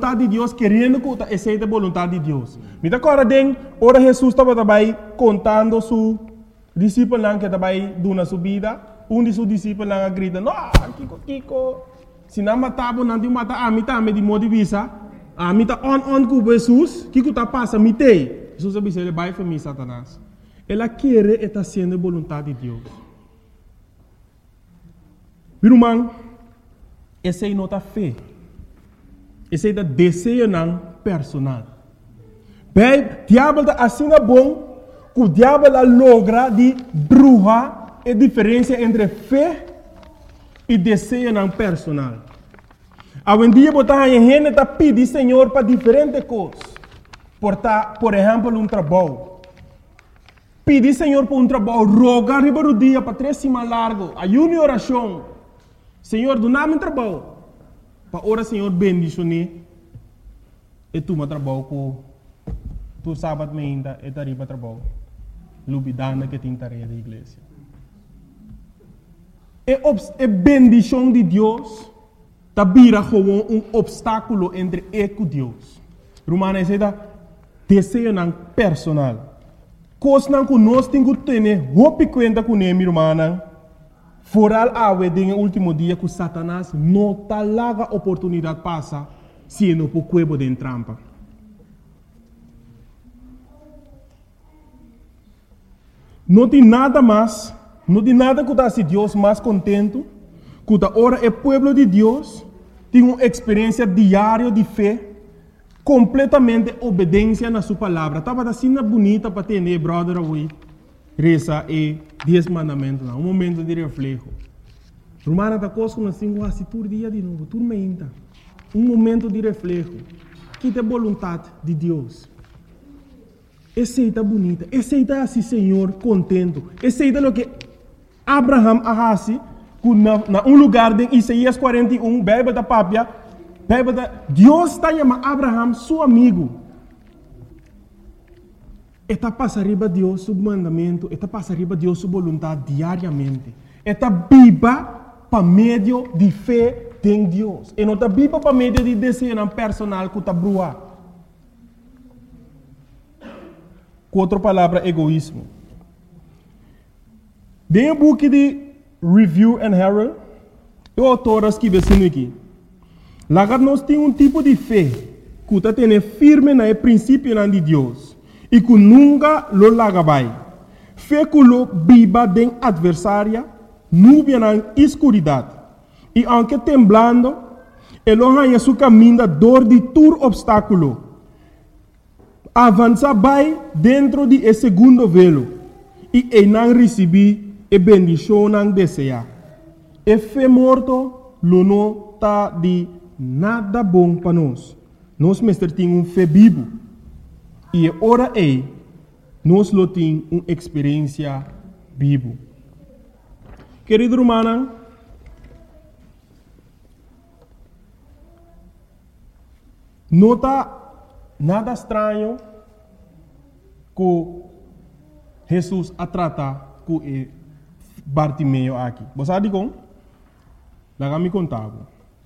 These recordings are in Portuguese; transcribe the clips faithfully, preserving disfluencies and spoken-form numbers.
voluntad de Dios, querendo que aceite a voluntad de Dios. Me acorda den, ora Jesus estava também contando su discípulo que estava dando sua vida. Um de seus discípulos grita, não, Kiko, Kiko, se não matava, não te mata, a mim também de modo de vista, a mim está on, on com Jesus, Kiko está passando, me tem. Jesus disse, ele vai para mim, Satanás. Ela quer e está sendo a vontade de Deus. Meu irmão, essa é nota fé. Esse é o desejo não personal. Bem, o diabo está assim bom, que o diabo logra de bruxa a diferença entre fé e desejo não personal. Hoje em dia, a gente está pedindo Senhor para diferentes coisas. Por, por exemplo, um trabalho. Pedir Senhor para um trabalho, rogar riba do dia para três semanas largo, ayuno e oração. Senhor, dá-me um trabalho. Para orar, Senhor, bendicionar. E tu me trabalho com tu sábado ainda e tá riba trabalho. Lubidana que tem tarefa da igreja. E a bendição de Deus está vira como um obstáculo entre eu e Deus. Romana é esse desejo não personal. Coisa que nós temos que ter roupa conta com ele, irmã. Foral awe no último dia que Satanás não está lá a oportunidade de passar se não for cuebo de trampa. Não tem nada mais, não tem nada que se Deus mais contento, que ora o povo de Deus tem uma experiência diária de fé, completamente obediência na sua palavra. Estava assim bonita para ter, brother, hoje, reza e dez mandamentos, um momento de reflexo. Romana está conosco assim, quase todo dia de novo, tudo menta. Um momento de reflexo, que é a vontade de Deus. Esse está bonita, esse está assim, Senhor, contento. Esse está o que Abraham arrasi, na, na um lugar de Isaías quarenta e um, Bíblia da Pápia, Deus está chamando Abraham seu amigo. Está passando riba Deus seu mandamento, está passando riba Deus sua vontade diariamente. Está viva para meio de fé em Deus. E não está viva para meio de desejo personal que está brua. Com outra palavra, egoísmo. Dentro do book de Review and Herald, o autor escreve assim aqui. Lá nós temos um tipo de fé que está tendo firme no princípio de Deus e que nunca lo larga vai. Fé que lo viva de adversária, nuvem na escuridade. E aunque temblando, ele arranha seu caminho da dor de todo obstáculo. Avança vai dentro de esse segundo velo e ele não recebe a bendição não deseja. E fé morto, lo não está de nada bom para nós. Nós mestre tem um fé vivo. E ora é, nós lo tem uma experiência vivo. Querido irmão, não está nada estranho que Jesus a tratar com Bartimeu aqui. Você sabe como? Lá me contava.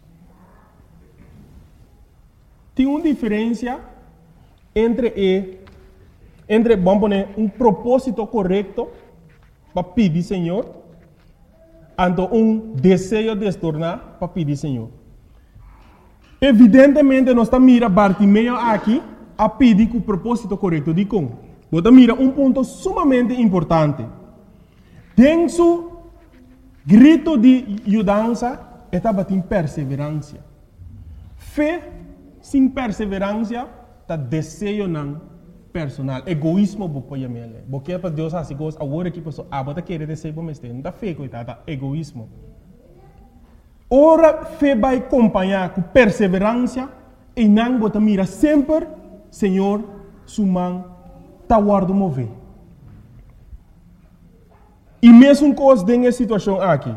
Tem uma diferença entre e, entre vamos poner um propósito correto para pedir Senhor, e um desejo de se tornar para pedir Senhor. Evidentemente, nós estamos mirando Bartimeu aqui a pedir com o propósito correto. De como? Você mira um ponto sumamente importante. Tem seu grito de ajudança, estava em perseverança. Fé sem perseverança, está desejo não personal. Egoísmo, você pode porque para Deus assim coisa, agora que pessoa, ah, você quer desejo para mestre, não está fé, coitada, egoísmo. Ora, fé vai acompanhar com perseverança e não você mira sempre, Senhor, sua mão está guardando mover. E mesmo coisa nessa situação aqui,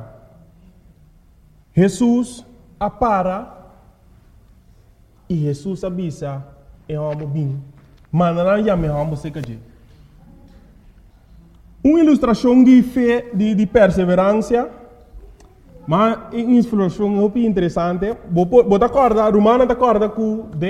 Jesus apara e Jesus avisa e vamos bem. Mas não já me vamos ser que uma ilustração de fé, de, de perseverança, mas uma ilustração muito interessante. Vou acorda, Romana acorda com